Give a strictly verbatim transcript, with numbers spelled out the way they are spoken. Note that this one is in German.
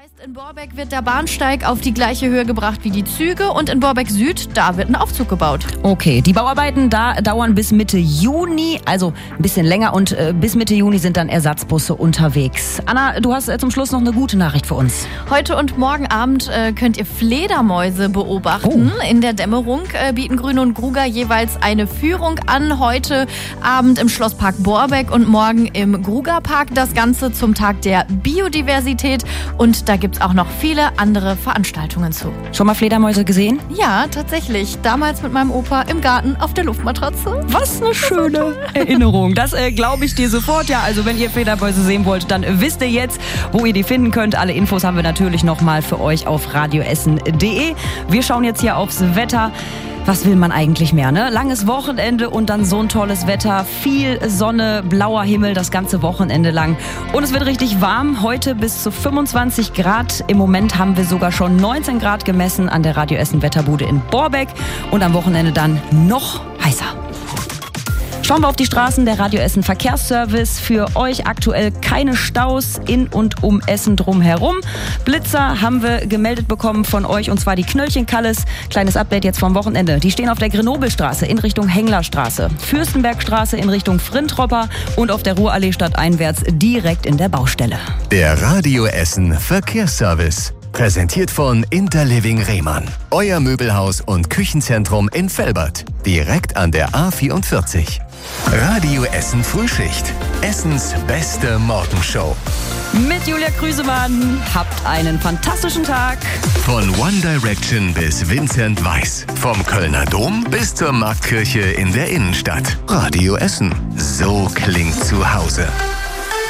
heißt, in Borbeck wird der Bahnsteig auf die gleiche Höhe gebracht wie die Züge und in Borbeck Süd, da wird ein Aufzug gebaut. Okay, die Bauarbeiten da dauern bis Mitte Juni, also ein bisschen länger und äh, bis Mitte Juni sind dann Ersatzbusse unterwegs. Anna, du hast äh, zum Schluss noch eine gute Nachricht für uns. Heute und morgen Abend äh, könnt ihr Fledermäuse beobachten. Oh. In der Dämmerung äh, bieten Grüne und Gruger jeweils eine Führung an. Heute Abend im Schlosspark Borbeck und morgen im Grugerpark. Das Ganze zum Tag der Biodiversität. Und da gibt's auch noch viele andere Veranstaltungen zu. Schon mal Fledermäuse gesehen? Ja, tatsächlich. Damals mit meinem Opa im Garten auf der Luftmatratze. Was eine schöne Erinnerung. Das äh, glaube ich dir sofort. Ja, also wenn ihr Fledermäuse sehen wollt, dann wisst ihr jetzt, wo ihr die finden könnt. Alle Infos haben wir natürlich nochmal für euch auf radioessen punkt de. Wir schauen jetzt hier aufs Wetter. Was will man eigentlich mehr, ne? Langes Wochenende und dann so ein tolles Wetter. Viel Sonne, blauer Himmel das ganze Wochenende lang. Und es wird richtig warm. Heute bis zu fünfundzwanzig Grad. Im Moment haben wir sogar schon neunzehn Grad gemessen an der Radio Essen Wetterbude in Borbeck. Und am Wochenende dann noch heißer. Schauen wir auf die Straßen, der Radio Essen Verkehrsservice. Für euch aktuell keine Staus in und um Essen drumherum. Blitzer haben wir gemeldet bekommen von euch, und zwar die Knöllchen-Kalles. Kleines Update jetzt vom Wochenende. Die stehen auf der Grenobelstraße in Richtung Henglerstraße, Fürstenbergstraße in Richtung Frintropper und auf der Ruhrallee stadteinwärts direkt in der Baustelle. Der Radio Essen Verkehrsservice. Präsentiert von Interliving Rehmann. Euer Möbelhaus und Küchenzentrum in Velbert. Direkt an der A vierundvierzig. Radio Essen Frühschicht. Essens beste Morgenshow. Mit Julia Krüsemann. Habt einen fantastischen Tag. Von One Direction bis Vincent Weiss. Vom Kölner Dom bis zur Marktkirche in der Innenstadt. Radio Essen. So klingt zu Hause.